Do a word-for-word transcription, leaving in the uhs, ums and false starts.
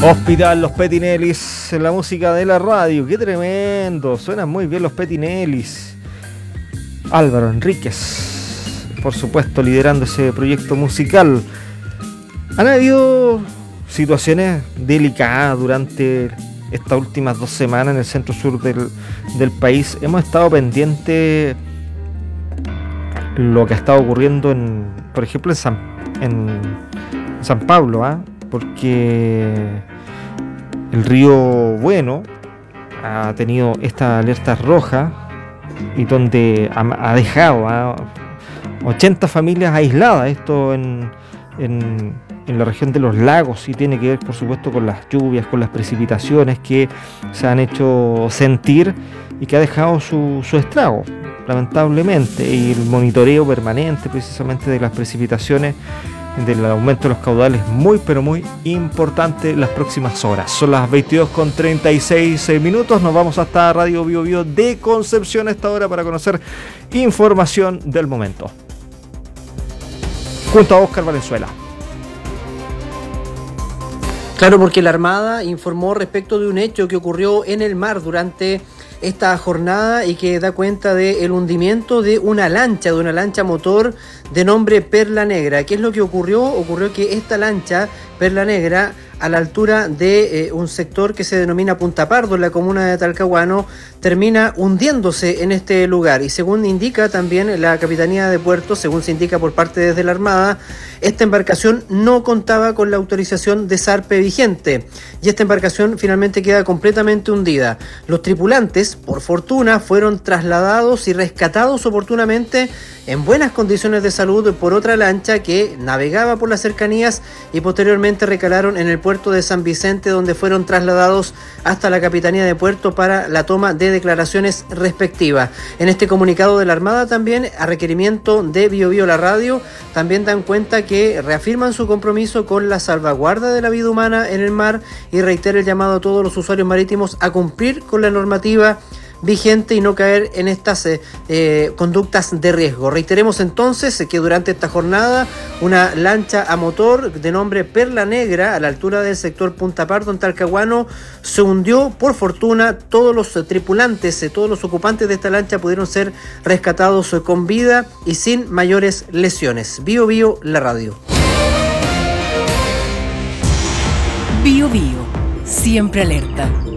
Hospital Los Petinellis, la música de la radio, qué tremendo, suenan muy bien los Petinellis. Álvaro Enríquez, por supuesto, liderando ese proyecto musical. Han habido situaciones delicadas durante estas últimas dos semanas en el centro sur del, del país. Hemos estado pendientes lo que ha estado ocurriendo en, por ejemplo, en San, en San Pablo, ¿eh? Porque el río Bueno ha tenido esta alerta roja y donde ha, ha dejado a ochenta familias aisladas, esto en, en, en la región de los lagos, y tiene que ver por supuesto con las lluvias, con las precipitaciones que se han hecho sentir y que ha dejado su, su estrago, lamentablemente, y el monitoreo permanente precisamente de las precipitaciones, del aumento de los caudales, muy pero muy importante las próximas horas. Son las veintidós con treinta y seis minutos. Nos vamos hasta Radio Bio Bio de Concepción a esta hora para conocer información del momento, junto a Óscar Valenzuela. Claro, porque la Armada informó respecto de un hecho que ocurrió en el mar durante esta jornada y que da cuenta del hundimiento de una lancha, de una lancha motor de nombre Perla Negra. ¿Qué es lo que ocurrió? Ocurrió que esta lancha, Perla Negra, a la altura de eh, un sector que se denomina Punta Pardo, en la comuna de Talcahuano, termina hundiéndose en este lugar. Y según indica también la Capitanía de Puerto, según se indica por parte desde la Armada, esta embarcación no contaba con la autorización de zarpe vigente y esta embarcación finalmente queda completamente hundida. Los tripulantes, por fortuna, fueron trasladados y rescatados oportunamente en buenas condiciones de salud por otra lancha que navegaba por las cercanías y posteriormente recalaron en el puerto de San Vicente, donde fueron trasladados hasta la Capitanía de Puerto para la toma de declaraciones respectivas. En este comunicado de la Armada también, a requerimiento de Bio Bio la radio, también dan cuenta que reafirman su compromiso con la salvaguarda de la vida humana en el mar y reitera el llamado a todos los usuarios marítimos a cumplir con la normativa vigente y no caer en estas eh, eh, conductas de riesgo. Reiteremos entonces que durante esta jornada una lancha a motor de nombre Perla Negra a la altura del sector Punta Pardo en Talcahuano se hundió. Por fortuna, todos los eh, tripulantes, eh, todos los ocupantes de esta lancha pudieron ser rescatados eh, con vida y sin mayores lesiones. Bio Bio la radio. Bio Bio, siempre alerta.